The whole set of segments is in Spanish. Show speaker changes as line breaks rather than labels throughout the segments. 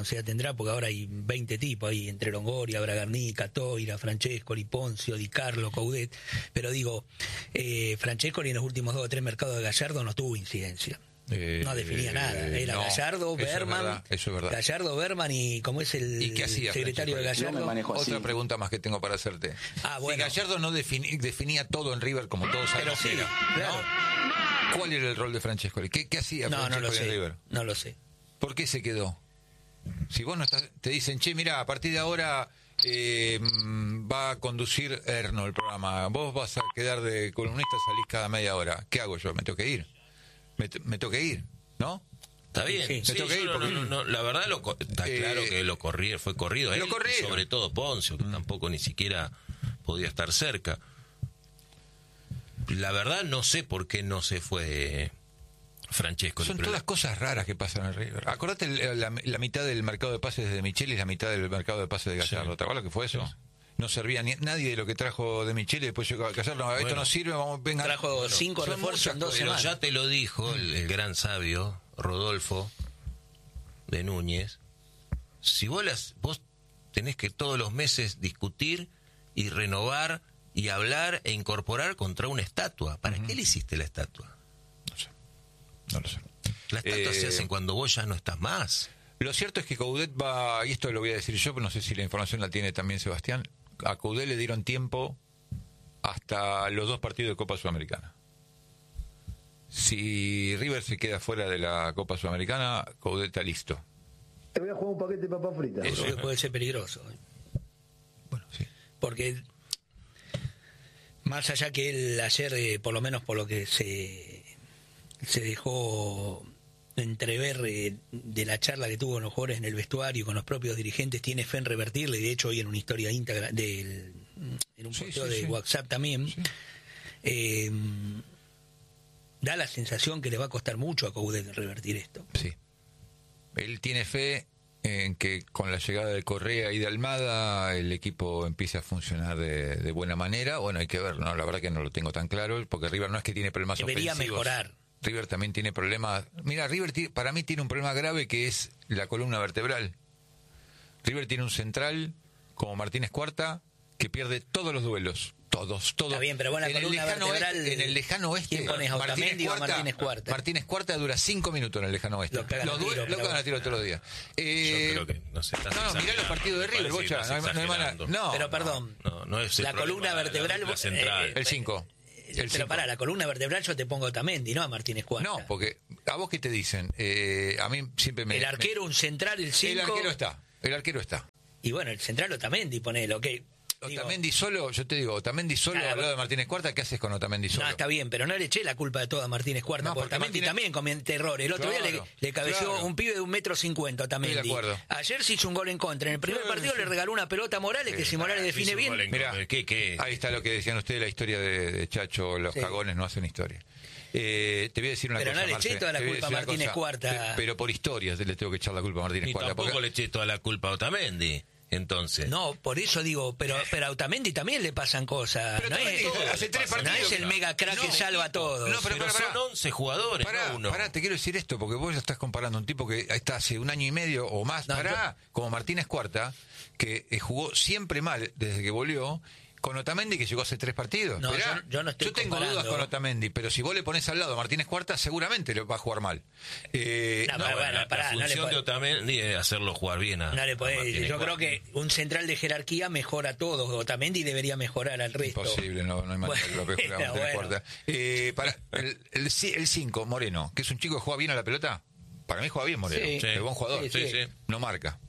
sea, tendrá, porque ahora hay 20 tipos ahí, entre Longoria, Bragarnica, Toira, Francescoli, Poncio, Di Carlo, Coudet, pero digo, Francescoli en los últimos 2 o 3 mercados de Gallardo no tuvo incidencia. No definía nada, era
no,
Gallardo, Berman,
eso es verdad.
Gallardo, Berman y como es el
¿Y qué hacía
secretario de Gallardo.
Otra pregunta más que tengo para hacerte.
Bueno.
Si Gallardo no definía todo en River como todos sabemos,
pero sí, claro.
¿no? ¿Cuál era el rol de Francescoli? ¿Qué hacía Francescoli en River?
No lo sé.
¿Por qué se quedó? Si vos no estás, te dicen, che, mira, a partir de ahora va a conducir Erno el programa, vos vas a quedar de columnista, salís cada media hora, ¿qué hago yo? Me tengo que ir. Me tengo que ir, ¿no?
Está bien,
Sí,
la verdad está claro que fue corrido él,
corrieron.
Sobre todo Poncio, que tampoco ni siquiera podía estar cerca. La verdad no sé por qué no se fue Francesco.
Son todas cosas raras que pasan en River. Acordate la mitad del mercado de pases de Micheli y la mitad del mercado de pases de Gallardo.
Sí.
¿Te acuerdas que fue eso? Sí. No servía nadie de lo que trajo de Micheli, después llegó a Gallardo, esto no sirve, venga.
Trajo 5 refuerzos en 2 semanas.
Ya te lo dijo el gran sabio Rodolfo de Núñez. Si vos tenés que todos los meses discutir y renovar y hablar e incorporar contra una estatua, ¿para qué le hiciste la estatua?
No lo sé.
Las estatuas se hacen cuando vos ya no estás más.
Lo cierto es que Coudet va, y esto lo voy a decir yo, pero no sé si la información la tiene también Sebastián, a Coudet le dieron tiempo hasta los 2 partidos de Copa Sudamericana. Si River se queda fuera de la Copa Sudamericana, Coudet está listo.
Te voy a jugar un paquete de papas fritas.
Eso puede ser peligroso.
Bueno, sí.
Porque más allá que él ayer, por lo menos por lo que se dejó entrever de la charla que tuvo con los jugadores en el vestuario y con los propios dirigentes, tiene fe en revertirle. De hecho, hoy en una historia íntegra en un posteo de WhatsApp también, da la sensación que le va a costar mucho a Coudet revertir esto.
Sí. Él tiene fe en que con la llegada de Correa y de Almada el equipo empiece a funcionar de buena manera. Bueno, hay que ver, ¿no? La verdad que no lo tengo tan claro, porque River no es que tiene problemas
debería
ofensivos.
Mejorar.
River también tiene problemas. Mira, River para mí tiene un problema grave que es la columna vertebral. River tiene un central como Martínez Cuarta que pierde todos los duelos. Todos.
Está bien, pero bueno, la columna vertebral.
En el lejano oeste.
¿Quién pones, Otamendi o Martínez Cuarta?
Martínez Cuarta dura 5 minutos en el lejano oeste. Lo cagan a tiro todos los días.
Yo creo que no se está
No, mirá los partidos de River, Bocha. No hay manera. No.
Pero perdón.
No es
la columna vertebral.
La central.
El 5.
Pero pará, la columna vertebral yo te pongo a Otamendi, no a Martínez Cuarta.
No, porque ¿a vos qué te dicen? A mí siempre me...
El arquero, un central, el 5...
El arquero está.
Y bueno, el central Otamendi, ponelo, ¿qué?
Otamendi solo, yo te digo, Otamendi solo al lado de Martínez Cuarta, ¿qué haces con Otamendi solo?
No, está bien, pero no le eché la culpa de todo a Martínez Cuarta, porque Otamendi también comete errores. El otro día le cabeció un pibe de 1,50 m a Otamendi.
Estoy de acuerdo.
Ayer se hizo un gol en contra. En el primer partido le regaló una pelota a Morales, que si Morales define bien...
Mirá, ahí está lo que decían ustedes, la historia de Chacho, los cagones no hacen historia. Te voy a decir una cosa,
Pero no le eché toda la culpa a Martínez Cuarta.
Pero por historias le tengo que echar la culpa a Martínez Cuarta.
Y tampoco le eché toda la culpa a Otamendi. Entonces.
No, por eso digo, pero a Otamendi también le pasan cosas.
Pero hace 3 partidos.
No es el mega crack que salva a todos.
No, pero
son 11 jugadores, no uno.
Pará, te quiero decir esto, porque vos ya estás comparando un tipo que está hace 1 año y medio o más, como Martínez Cuarta, que jugó siempre mal desde que volvió, con Otamendi, que llegó hace 3 partidos.
No, yo no estoy
tengo
comparando.
dudas con Otamendi, pero si vos le pones al lado a Martínez Cuarta, seguramente le va a jugar mal.
La función de Otamendi es hacerlo jugar bien a
Martínez. Yo creo que un central de jerarquía mejora a todos. Otamendi debería mejorar al resto.
Imposible, no hay manera que lo mejore a Martínez Cuarta. El 5, Moreno, que es un chico que juega bien a la pelota. Para mí juega bien Moreno. Es buen jugador.
Sí.
No marca.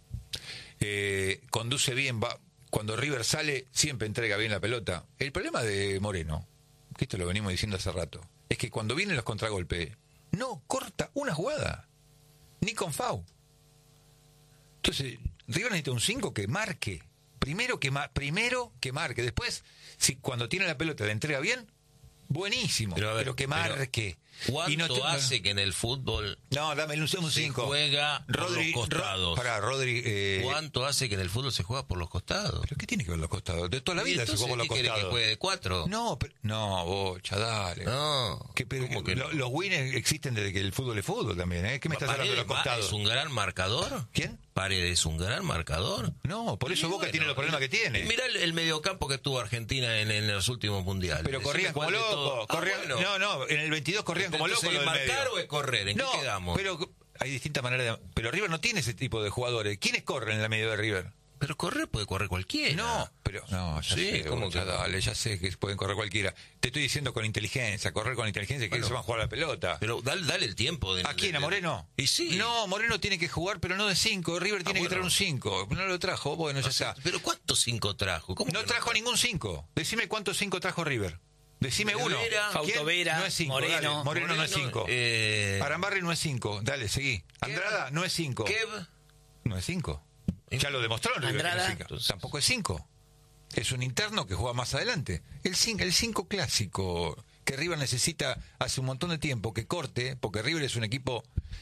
Conduce bien, va. Cuando River sale, siempre entrega bien la pelota. El problema de Moreno, que esto lo venimos diciendo hace rato, es que cuando vienen los contragolpes, no corta una jugada, ni con FAU. Entonces, River necesita un 5 que marque. Primero que marque. Después, si cuando tiene la pelota la entrega bien, buenísimo. Pero que marque.
¿Cuánto hace que en el fútbol
dame un 5
juega por los costados?
Rodri,
¿cuánto hace que en el fútbol se juega por los costados?
¿Pero qué tiene que ver los costados? De toda la vida se juega por los costados.
¿Qué que juegue de 4?
No, Bocha, dale.
No.
Los winners existen desde que el fútbol es fútbol también, ¿eh? ¿Qué me estás hablando de los costados?
¿Es un gran marcador?
¿Quién?
Paredes, un gran marcador.
No, por eso Boca tiene los problemas que tiene.
Mirá el mediocampo que tuvo Argentina en los últimos mundiales.
Pero corrían como locos. No, en el 22 corrían como locos.
¿Es marcar o es correr? ¿En qué quedamos?
Pero hay distintas maneras pero River no tiene ese tipo de jugadores. ¿Quiénes corren en la medio de River?
Pero correr puede correr cualquiera.
Ya sé, ¿cómo que dale, ya sé que pueden correr cualquiera. Te estoy diciendo con inteligencia, correr con inteligencia, que se van a jugar la pelota.
Pero dale el tiempo.
¿A quién? ¿A Moreno?
Y sí.
No, Moreno tiene que jugar, pero no de 5. River tiene que traer un 5. No lo trajo, bueno, ya está.
¿Pero cuántos 5 trajo?
No trajo ningún 5. Decime cuántos 5 trajo River. Decime uno.
Fausto Vera,
no es 5. Moreno no es 5. Arambarri no es 5. Dale, seguí. Andrada no es 5.
Kev
no es 5. Ya lo demostró en River.
Andrada,
tampoco es 5. Es un interno que juega más adelante. El 5 clásico que River necesita hace un montón de tiempo, que corte, porque River es un equipo...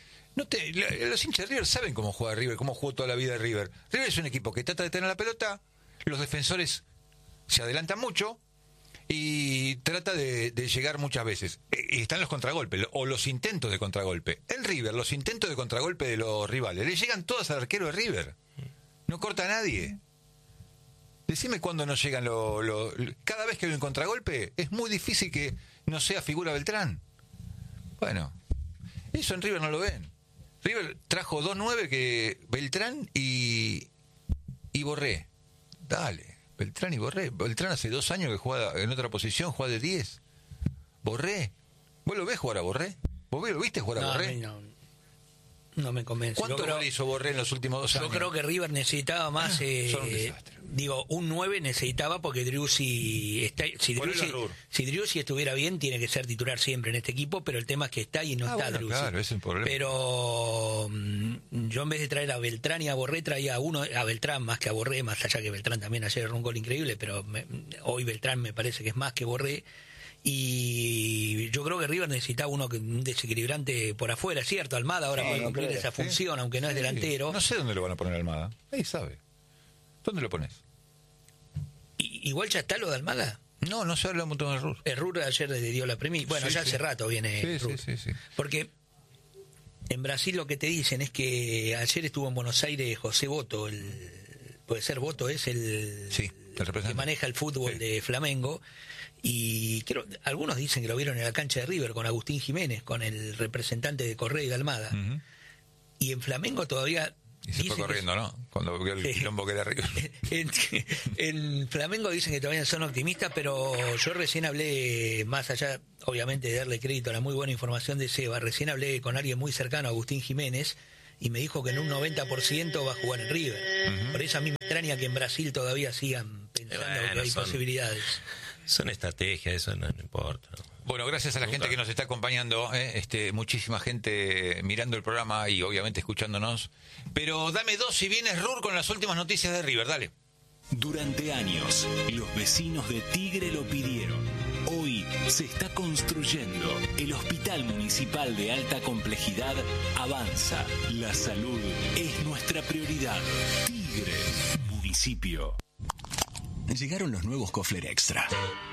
Los hinchas de River saben cómo juega River, cómo jugó toda la vida de River. River es un equipo que trata de tener la pelota, los defensores se adelantan mucho y trata de llegar muchas veces. Y están los contragolpes, o los intentos de contragolpe. En River, los intentos de contragolpe de los rivales, le llegan todos al arquero de River. No corta a nadie. Decime cuándo no llegan cada vez que hay un contragolpe, es muy difícil que no sea figura Beltrán. Bueno, eso en River no lo ven. River trajo 2-9 que Beltrán y Borré. Dale, Beltrán y Borré. Beltrán hace 2 años que juega en otra posición, juega de 10. Borré. ¿Vos lo ves jugar a Borré? ¿Vos lo viste jugar a Borré?
No me convence.
¿Cuánto goles hizo Borré en los últimos 2 años?
Yo creo que River necesitaba más.
Son un desastre.
Un 9 necesitaba porque si Driussi estuviera bien, tiene que ser titular siempre en este equipo, pero el tema es que está y no está Driussi.
Claro, ese es el problema.
Pero yo en vez de traer a Beltrán y a Borré, traía a Beltrán más que a Borré, más allá que Beltrán también ayer era un gol increíble, pero hoy Beltrán me parece que es más que Borré. Y yo creo que River necesitaba un desequilibrante por afuera, ¿cierto? Almada ahora puede cumplir esa función, aunque no es delantero.
No sé dónde lo van a poner Almada. Ahí sabe. ¿Dónde lo pones?
Igual ya está lo de Almada.
No se habla un montón de Rur.
Rur ayer le dio la premisa. Bueno, ya hace rato viene Rur.
Sí.
Porque en Brasil lo que te dicen es que ayer estuvo en Buenos Aires José Boto, puede ser Boto, es el que maneja el fútbol de Flamengo. Y algunos dicen que lo vieron en la cancha de River con Agustín Jiménez, con el representante de Correa y de Almada. Uh-huh. Y en Flamengo todavía...
Y se fue corriendo, ¿no? Cuando vio el quilombo que era River.
En Flamengo dicen que todavía son optimistas, pero yo recién hablé, más allá, obviamente, de darle crédito a la muy buena información de Seba, recién hablé con alguien muy cercano, Agustín Jiménez, y me dijo que en un 90% va a jugar en River. Uh-huh. Por eso a mí me extraña que en Brasil todavía sigan pensando que hay posibilidades.
Son estrategias, eso no importa.
Bueno, gracias a la gente que nos está acompañando, muchísima gente mirando el programa y obviamente escuchándonos. Pero dame 2 si vienes Rur con las últimas noticias de River, dale.
Durante años, los vecinos de Tigre lo pidieron. Hoy se está construyendo. El Hospital Municipal de Alta Complejidad avanza. La salud es nuestra prioridad. Tigre, municipio. Llegaron los nuevos Kofler Extra.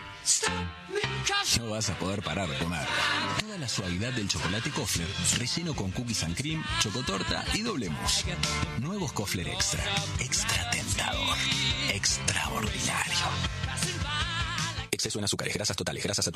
No vas a poder parar de comer. Toda la suavidad del chocolate Kofler, relleno con cookies and cream, chocotorta y doble mousse. Nuevos Kofler Extra. Extra tentador. Extraordinario. Exceso en azúcares, grasas totales, grasas saturadas.